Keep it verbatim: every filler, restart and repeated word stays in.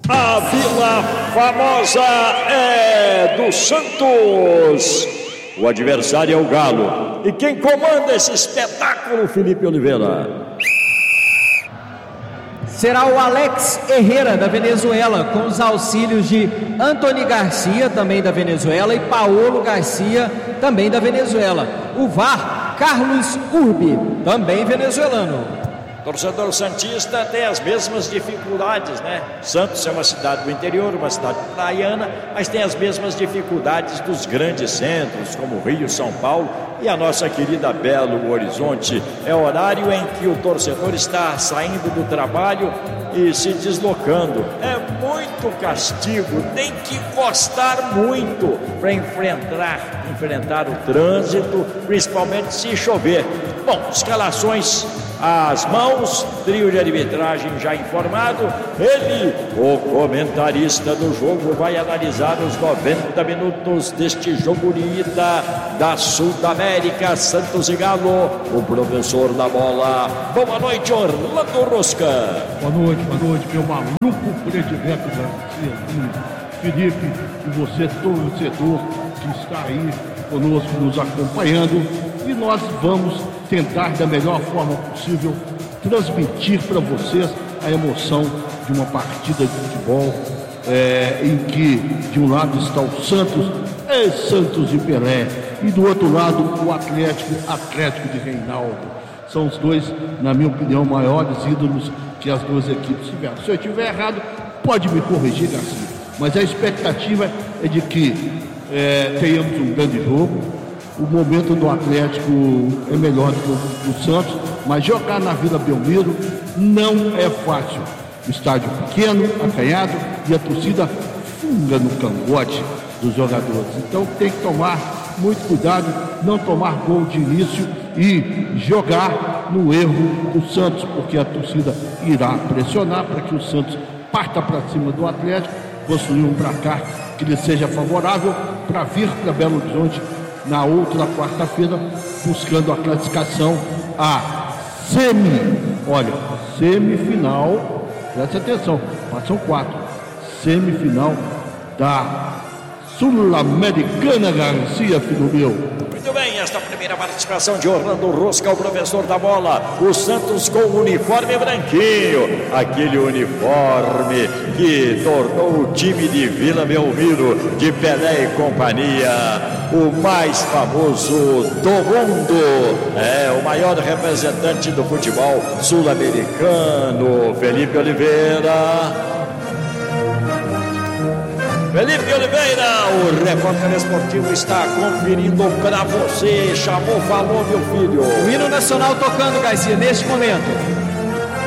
A Vila Famosa é do Santos. O adversário é o Galo. E quem comanda esse espetáculo, Felipe Oliveira? Será o Alex Herrera, da Venezuela, com os auxílios de Antony Garcia, também da Venezuela, e Paolo Garcia, também da Venezuela. O V A R, Carlos Urbi, também venezuelano. Torcedor santista tem as mesmas dificuldades, né? Santos é uma cidade do interior, uma cidade praiana, mas tem as mesmas dificuldades dos grandes centros, como Rio, São Paulo e a nossa querida Belo Horizonte. É horário em que o torcedor está saindo do trabalho e se deslocando. É muito castigo, tem que gostar muito para enfrentar, enfrentar o trânsito, principalmente se chover. Bom, escalações às mãos, trio de arbitragem já informado. Ele, o comentarista do jogo, vai analisar os noventa minutos deste jogo de ida da Sudamérica, Santos e Galo, o professor da bola. Boa noite, Orlando Rosca. Boa noite, boa noite, meu maluco predileto da Felipe, e você, torcedor, que está aí conosco, nos acompanhando. E nós vamos tentar, da melhor forma possível, transmitir para vocês a emoção de uma partida de futebol é, em que de um lado está o Santos, é Santos de Pelé, e do outro lado o Atlético, Atlético de Reinaldo. São os dois, na minha opinião, maiores ídolos que as duas equipes tiveram. Se eu estiver errado, pode me corrigir, Garcia, mas a expectativa é de que é, tenhamos um grande jogo. O momento do Atlético é melhor do que o do Santos, mas jogar na Vila Belmiro não é fácil. O estádio pequeno, acanhado, e a torcida funga no cangote dos jogadores. Então tem que tomar muito cuidado, não tomar gol de início e jogar no erro do Santos, porque a torcida irá pressionar para que o Santos parta para cima do Atlético, construir um placar que lhe seja favorável para vir para Belo Horizonte na outra quarta-feira, buscando a classificação a semi, olha, semifinal, presta atenção, são quatro, semifinal da Sul-Americana, Garcia, filho meu. Muito bem, esta primeira participação de Orlando Rosca, o professor da bola. O Santos com o uniforme branquinho, aquele uniforme que tornou o time de Vila Belmiro, de Pelé e companhia, o mais famoso do mundo. É o maior representante do futebol sul-americano, Felipe Oliveira. Felipe Oliveira, o repórter esportivo está conferindo para você. Chamou, falou, meu filho. O hino nacional tocando, Garcia, neste momento.